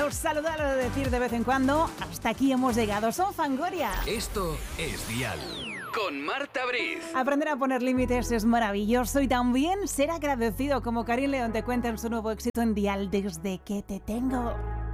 o saludarlo de decir de vez en cuando, hasta aquí hemos llegado. Son Fangoria. Esto es Dial. Con Marta Briz. Aprender a poner límites es maravilloso y también ser agradecido, como Karim León te cuenta en su nuevo éxito en Dial, Desde que te tengo.